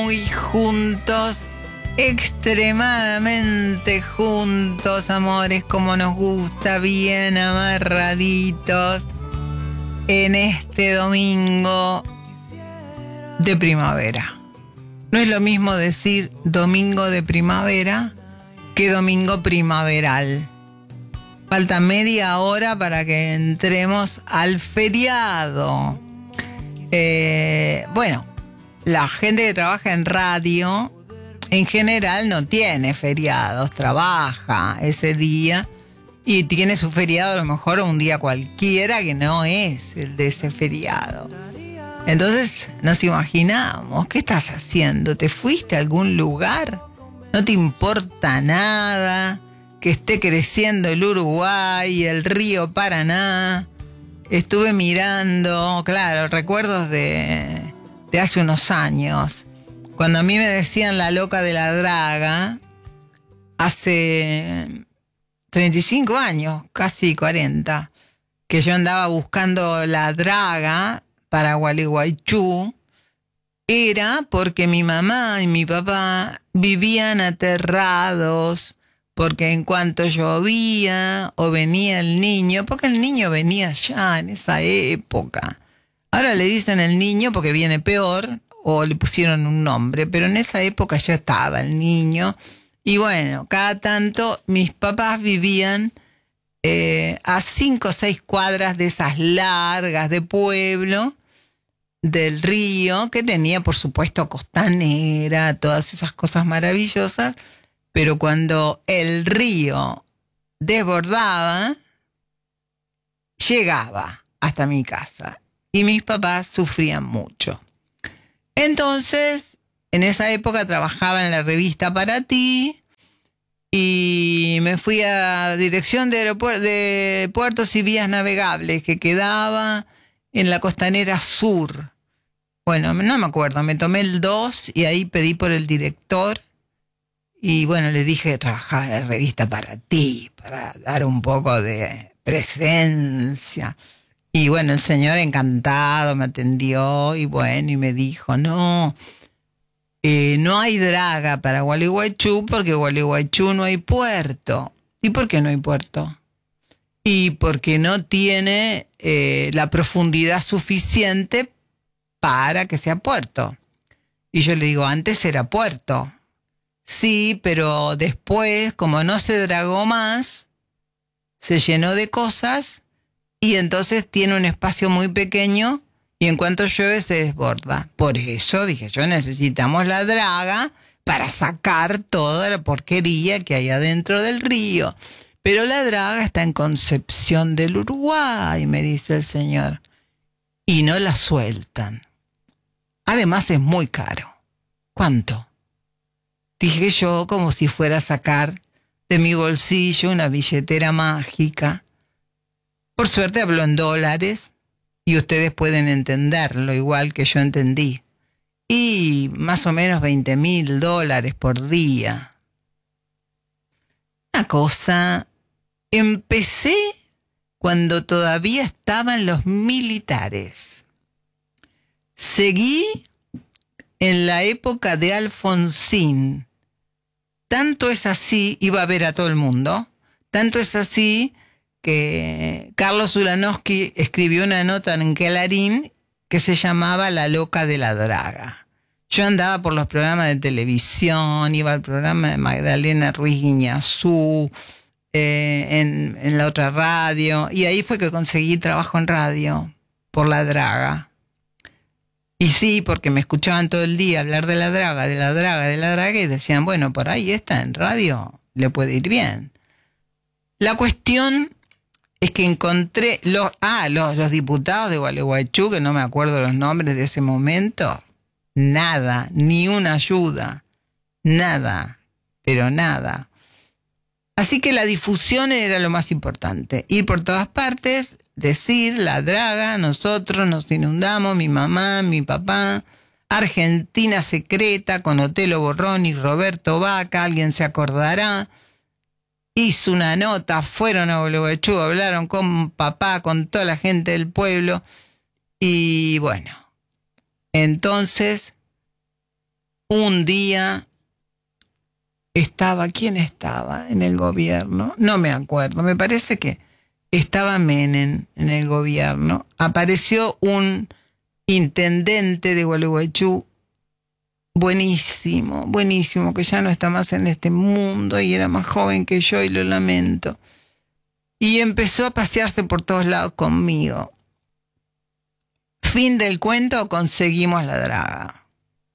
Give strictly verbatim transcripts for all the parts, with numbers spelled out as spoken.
muy juntos, extremadamente juntos, amores, como nos gusta, bien amarraditos, en este domingo de primavera. No es lo mismo decir domingo de primavera que domingo primaveral. Falta media hora para que entremos al feriado. Eh, bueno, la gente que trabaja en radio, en general no tiene feriados, trabaja ese día y tiene su feriado a lo mejor un día cualquiera que no es el de ese feriado. Entonces nos imaginamos, ¿qué estás haciendo? ¿Te fuiste a algún lugar? ¿No te importa nada que esté creciendo el Uruguay, el río Paraná? Estuve mirando, claro, recuerdos de, de hace unos años, cuando a mí me decían la loca de la draga, hace treinta y cinco años, casi cuarenta, que yo andaba buscando la draga para Gualeguaychú, era porque mi mamá y mi papá vivían aterrados, porque en cuanto llovía o venía el niño, porque el niño venía ya en esa época. Ahora le dicen el niño porque viene peor o le pusieron un nombre, pero en esa época ya estaba el niño. Y bueno, cada tanto mis papás vivían eh, a cinco o seis cuadras de esas largas de pueblo, del río, que tenía por supuesto costanera, todas esas cosas maravillosas, pero cuando el río desbordaba, llegaba hasta mi casa y mis papás sufrían mucho. Entonces, en esa época trabajaba en la revista Para Ti y me fui a Dirección de, Aeropuer- de Puertos y Vías Navegables, que quedaba en la costanera sur. Bueno, no me acuerdo, me tomé el dos y ahí pedí por el director y bueno, le dije que trabajaba en la revista Para Ti, para dar un poco de presencia. Y bueno, el señor encantado me atendió y bueno, y me dijo, no, eh, no hay draga para Gualeguaychú porque Gualeguaychú no hay puerto. ¿Y por qué no hay puerto? Y porque no tiene eh, la profundidad suficiente para que sea puerto. Y yo le digo, antes era puerto. Sí, pero después, como no se dragó más, se llenó de cosas y entonces tiene un espacio muy pequeño y en cuanto llueve se desborda. Por eso dije yo, necesitamos la draga para sacar toda la porquería que hay adentro del río. Pero la draga está en Concepción del Uruguay, me dice el señor, y no la sueltan. Además es muy caro. ¿Cuánto? Dije yo como si fuera a sacar de mi bolsillo una billetera mágica. Por suerte habló en dólares y ustedes pueden entenderlo igual que yo entendí. Y más o menos veinte mil dólares por día. Una cosa, empecé cuando todavía estaban los militares. Seguí en la época de Alfonsín. Tanto es así, iba a ver a todo el mundo, tanto es así que Carlos Ulanowski escribió una nota en Clarín que se llamaba La loca de la draga. Yo andaba por los programas de televisión, iba al programa de Magdalena Ruiz Guiñazú, eh, en, en la otra radio, y ahí fue que conseguí trabajo en radio, por la draga. Y sí, porque me escuchaban todo el día hablar de la draga, de la draga, de la draga, y decían, bueno, por ahí está en radio, le puede ir bien. La cuestión es que encontré los, ah, los, los diputados de Gualeguaychú, que no me acuerdo los nombres de ese momento, nada, ni una ayuda, nada, pero nada. Así que la difusión era lo más importante, ir por todas partes, decir, la draga, nosotros nos inundamos, mi mamá, mi papá, Argentina secreta con Otelo Borrón y Roberto Vaca, alguien se acordará. Hizo una nota, fueron a Gualeguaychú, hablaron con papá, con toda la gente del pueblo y bueno, entonces un día estaba, ¿quién estaba en el gobierno? No me acuerdo, me parece que estaba Menem en el gobierno. Apareció un intendente de Gualeguaychú, buenísimo, buenísimo, que ya no está más en este mundo y era más joven que yo y lo lamento. Y empezó a pasearse por todos lados conmigo. Fin del cuento, conseguimos la draga.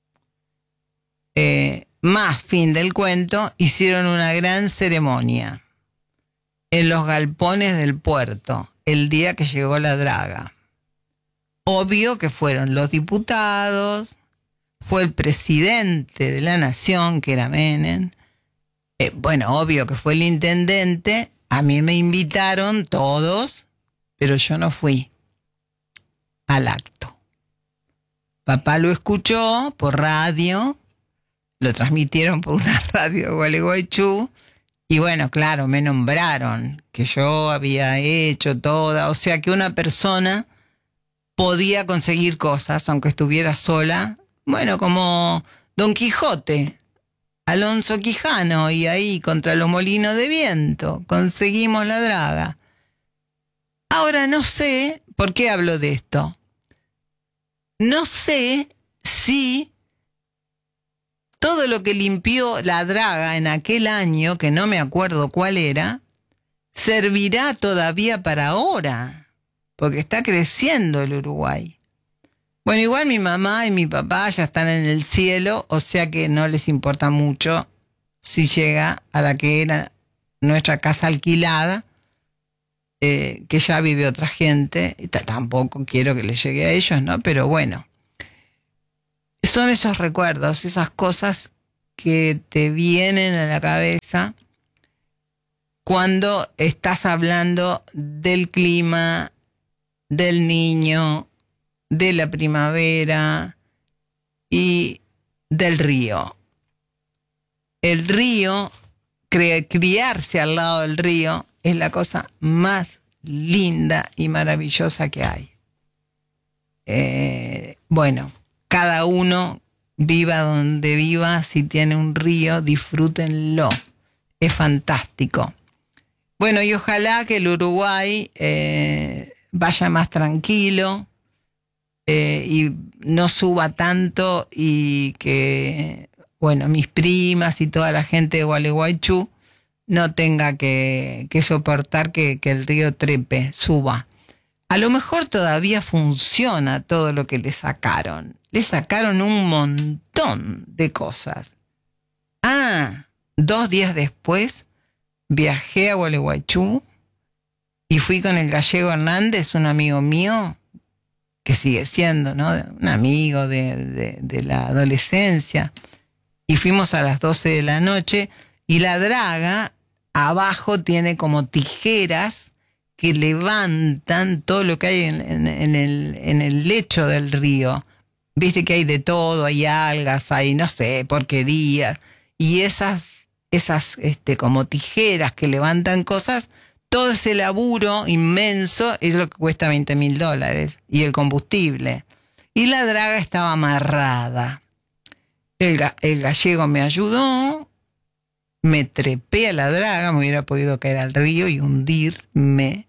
Eh, más fin del cuento, hicieron una gran ceremonia en los galpones del puerto el día que llegó la draga. Obvio que fueron los diputados, fue el presidente de la nación, que era Menem. Eh, bueno, obvio que fue el intendente. A mí me invitaron todos, pero yo no fui al acto. Papá lo escuchó por radio, lo transmitieron por una radio de Gualeguaychú, y bueno, claro, me nombraron que yo había hecho toda, o sea que una persona podía conseguir cosas aunque estuviera sola, bueno, como Don Quijote, Alonso Quijano, y ahí contra los molinos de viento conseguimos la draga. Ahora no sé, ¿por qué hablo de esto? No sé si todo lo que limpió la draga en aquel año, que no me acuerdo cuál era, servirá todavía para ahora, porque está creciendo el Uruguay. Bueno, igual mi mamá y mi papá ya están en el cielo, o sea que no les importa mucho si llega a la que era nuestra casa alquilada, eh, que ya vive otra gente. Y t- tampoco quiero que les llegue a ellos, ¿no? Pero bueno, son esos recuerdos, esas cosas que te vienen a la cabeza cuando estás hablando del clima, del niño, de la primavera y del río. El río, cri- criarse al lado del río es la cosa más linda y maravillosa que hay. Eh, bueno, cada uno viva donde viva, si tiene un río, disfrútenlo. Es fantástico. Bueno, y ojalá que el Uruguay eh, vaya más tranquilo, Eh, y no suba tanto, y que, bueno, mis primas y toda la gente de Gualeguaychú no tenga que, que soportar que, que el río trepe, suba. A lo mejor todavía funciona todo lo que le sacaron. Le sacaron un montón de cosas. Ah, dos días después viajé a Gualeguaychú y fui con el gallego Hernández, un amigo mío, que sigue siendo, ¿no? Un amigo de, de, de la adolescencia, y fuimos a las doce de la noche, y la draga abajo tiene como tijeras que levantan todo lo que hay en, en, en, el, en el lecho del río. Viste que hay de todo, hay algas, hay, no sé, porquerías, y esas, esas este, como tijeras que levantan cosas. Todo ese laburo inmenso es lo que cuesta veinte mil dólares. Y el combustible. Y la draga estaba amarrada. El, ga- el gallego me ayudó. Me trepé a la draga. Me hubiera podido caer al río y hundirme.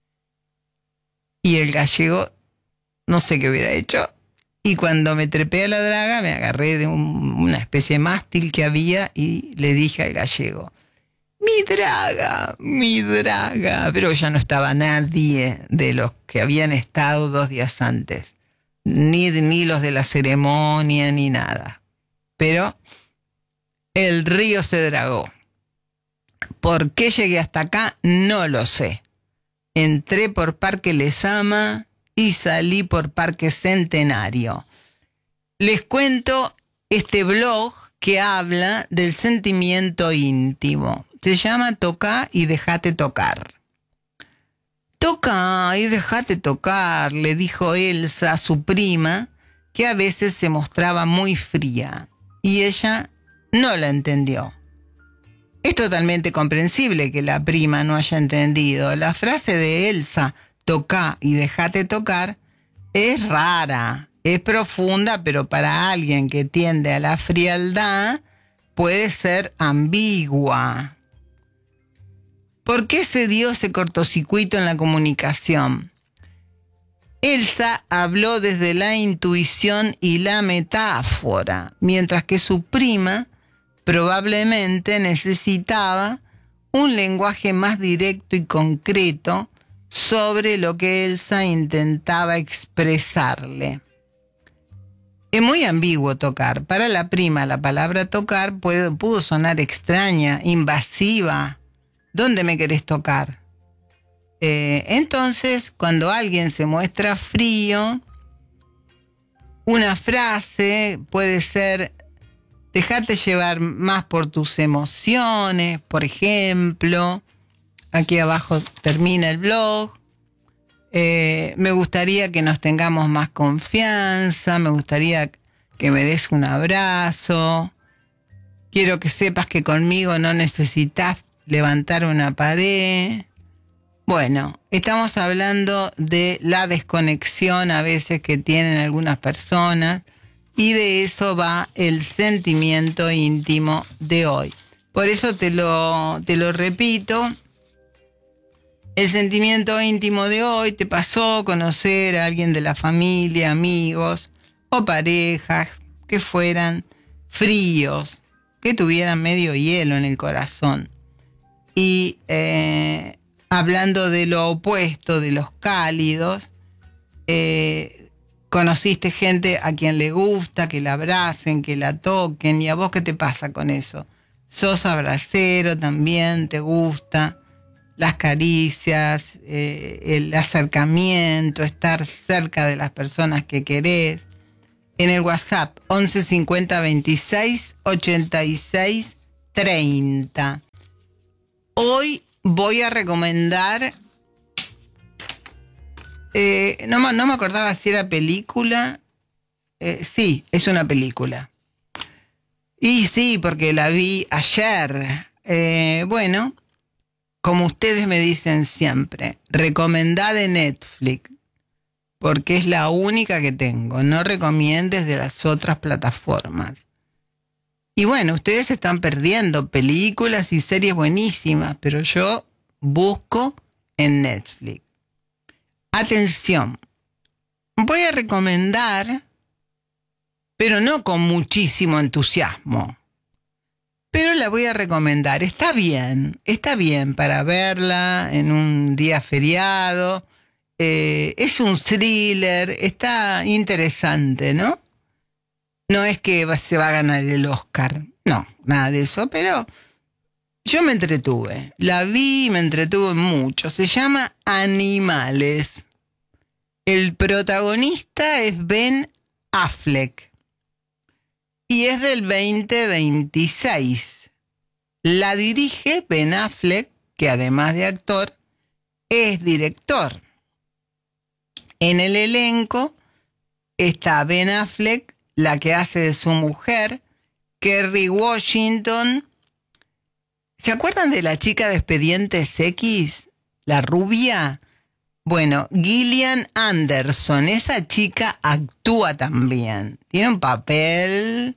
Y el gallego, no sé qué hubiera hecho. Y cuando me trepé a la draga, me agarré de un- una especie de mástil que había y le dije al gallego: mi draga, mi draga. Pero ya no estaba nadie de los que habían estado dos días antes. Ni, ni los de la ceremonia, ni nada. Pero el río se dragó. ¿Por qué llegué hasta acá? No lo sé. Entré por Parque Lezama y salí por Parque Centenario. Les cuento este blog que habla del sentimiento íntimo. Se llama Tocá y Dejate Tocar. Toca y dejate tocar, le dijo Elsa a su prima, que a veces se mostraba muy fría, y ella no la entendió. Es totalmente comprensible que la prima no haya entendido. La frase de Elsa, tocá y dejate tocar, es rara, es profunda, pero para alguien que tiende a la frialdad puede ser ambigua. ¿Por qué se dio ese cortocircuito en la comunicación? Elsa habló desde la intuición y la metáfora, mientras que su prima probablemente necesitaba un lenguaje más directo y concreto sobre lo que Elsa intentaba expresarle. Es muy ambiguo tocar. Para la prima, la palabra tocar puede, pudo sonar extraña, invasiva. ¿Dónde me querés tocar? Eh, entonces, cuando alguien se muestra frío, una frase puede ser: dejate llevar más por tus emociones, por ejemplo. Aquí abajo termina el blog. Eh, me gustaría que nos tengamos más confianza, me gustaría que me des un abrazo. Quiero que sepas que conmigo no necesitas levantar una pared. Bueno, estamos hablando de la desconexión a veces que tienen algunas personas, y de eso va el sentimiento íntimo de hoy. Por eso te lo, te lo repito. El sentimiento íntimo de hoy te pasó conocer a alguien de la familia, amigos o parejas que fueran fríos, que tuvieran medio hielo en el corazón. Y eh, hablando de lo opuesto, de los cálidos, eh, conociste gente a quien le gusta que la abracen, que la toquen. ¿Y a vos qué te pasa con eso? ¿Sos abracero también? ¿Te gusta las caricias, eh, el acercamiento, estar cerca de las personas que querés? En el WhatsApp once cincuenta veintiséis ochenta y seis treinta. Hoy voy a recomendar, eh, no, no me acordaba si era película. Eh, sí, es una película. Y sí, porque la vi ayer. Eh, bueno, como ustedes me dicen siempre, recomendá de Netflix, porque es la única que tengo. No recomiendes de las otras plataformas. Y bueno, ustedes se están perdiendo películas y series buenísimas, pero yo busco en Netflix. Atención, voy a recomendar, pero no con muchísimo entusiasmo. Pero la voy a recomendar. Está bien, está bien para verla en un día feriado. Eh, es un thriller, está interesante, ¿no? No es que va, se va a ganar el Oscar, no, nada de eso, pero yo me entretuve. La vi y me entretuve mucho. Se llama Animales. El protagonista es Ben Affleck y es del veinte veintiséis. La dirige Ben Affleck, que además de actor, es director. En el elenco está Ben Affleck, la que hace de su mujer, Kerry Washington. ¿Se acuerdan de la chica de Expedientes X? La rubia. Bueno, Gillian Anderson, esa chica actúa también. Tiene un papel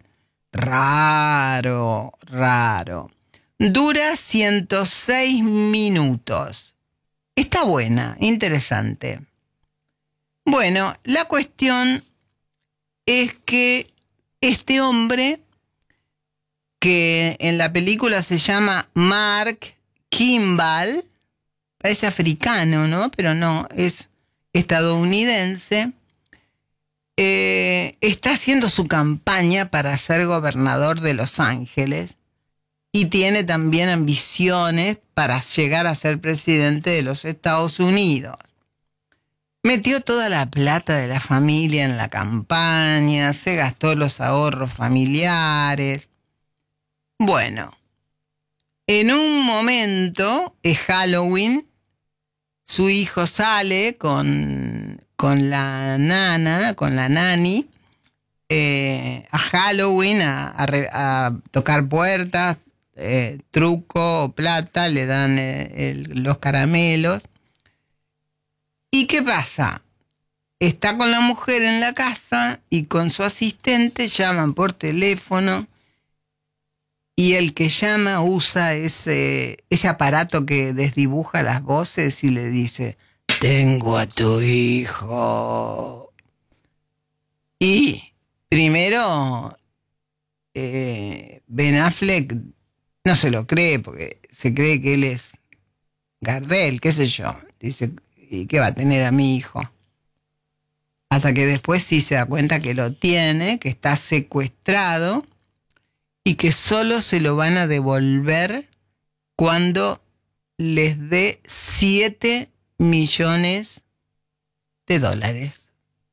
raro, raro. Dura ciento seis minutos. Está buena, interesante. Bueno, la cuestión es que este hombre, que en la película se llama Mark Kimball, parece africano, ¿no? Pero no, es estadounidense, eh, está haciendo su campaña para ser gobernador de Los Ángeles y tiene también ambiciones para llegar a ser presidente de los Estados Unidos. Metió toda la plata de la familia en la campaña, se gastó los ahorros familiares. Bueno, en un momento, es Halloween, su hijo sale con, con la nana, con la nani, eh, a Halloween a, a, a tocar puertas, eh, truco o plata, le dan eh, el, los caramelos. ¿Y qué pasa? está con la mujer en la casa y con su asistente llaman por teléfono y el que llama usa ese, ese aparato que desdibuja las voces y le dice, tengo a tu hijo. Y primero eh, Ben Affleck no se lo cree porque se cree que él es Gardel, qué sé yo. Dice, ¿y qué va a tener a mi hijo? Hasta que después sí se da cuenta que lo tiene, que está secuestrado y que solo se lo van a devolver cuando les dé siete millones de dólares.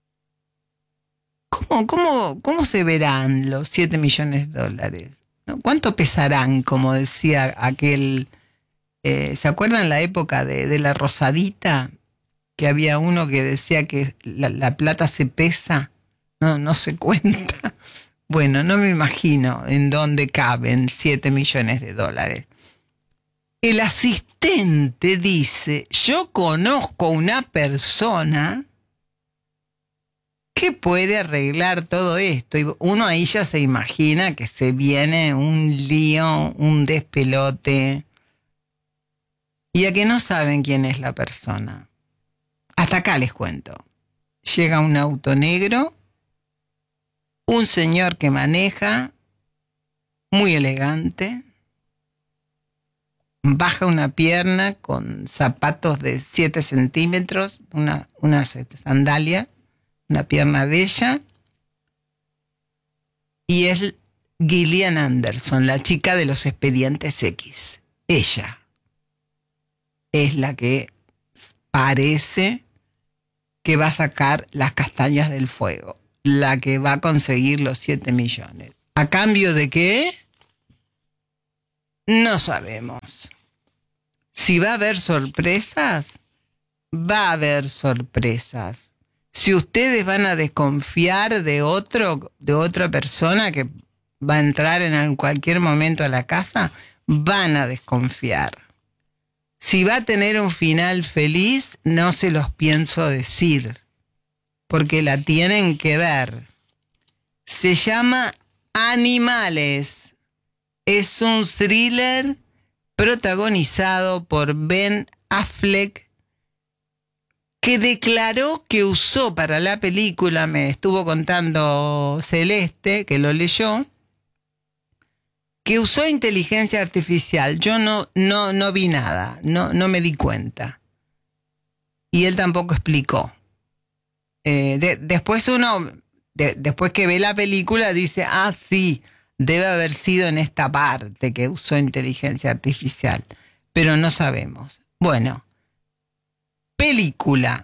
¿Cómo, cómo, cómo se verán los siete millones de dólares? ¿No? ¿Cuánto pesarán? Como decía aquel... Eh, ¿Se acuerdan la época de, de la Rosadita? Que había uno que decía que la, la plata se pesa. No, no se cuenta. Bueno, no me imagino en dónde caben siete millones de dólares. El asistente dice, yo conozco una persona que puede arreglar todo esto. Y uno ahí ya se imagina que se viene un lío, un despelote. Y a que no saben quién es la persona. Hasta acá les cuento. Llega un auto negro, un señor que maneja, muy elegante, baja una pierna con zapatos de siete centímetros, una, una sandalia, una pierna bella, y es Gillian Anderson, la chica de los Expedientes X. Ella es la que parece que va a sacar las castañas del fuego, la que va a conseguir los siete millones. ¿A cambio de qué? No sabemos. Si va a haber sorpresas, va a haber sorpresas. Si ustedes van a desconfiar de otro, de otra persona que va a entrar en cualquier momento a la casa, van a desconfiar. Si va a tener un final feliz, no se los pienso decir, porque la tienen que ver. Se llama Animales. Es un thriller protagonizado por Ben Affleck, que declaró que usó para la película, me estuvo contando Celeste, que lo leyó, que usó inteligencia artificial. Yo no, no, no vi nada, no, no me di cuenta. Y él tampoco explicó. Eh, de, después uno, de, después que ve la película, dice, ah, sí, debe haber sido en esta parte que usó inteligencia artificial. Pero no sabemos. Bueno, película,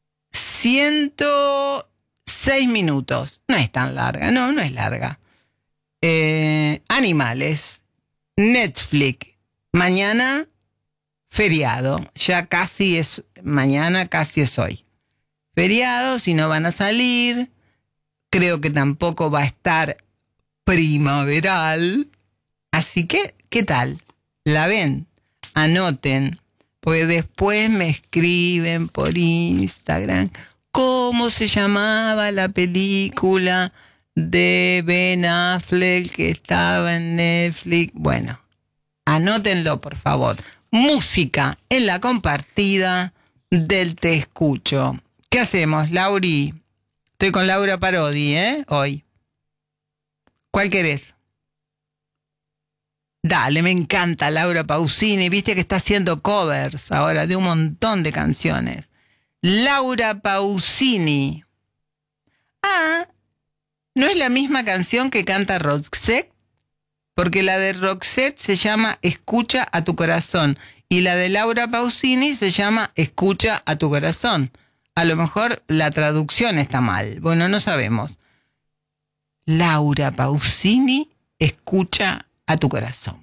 ciento seis minutos. No es tan larga, no, no es larga. Eh, Animales, Netflix, mañana feriado, ya casi es, mañana casi es hoy. Feriado, si no van a salir, creo que tampoco va a estar primaveral, así que, ¿qué tal? ¿La ven? Anoten, porque después me escriben por Instagram, ¿cómo se llamaba la película de Ben Affleck que estaba en Netflix? Bueno, anótenlo por favor. Música en la compartida del Te Escucho. ¿Qué hacemos, Lauri? Estoy con Laura Parodi, ¿eh? Hoy. ¿Cuál querés? Dale, me encanta Laura Pausini. Viste que está haciendo covers ahora de un montón de canciones. Laura Pausini. Ah, ¿no es la misma canción que canta Roxette? Porque la de Roxette se llama Escucha a tu corazón y la de Laura Pausini se llama Escucha a tu corazón. A lo mejor la traducción está mal. Bueno, no sabemos. Laura Pausini, Escucha a tu corazón.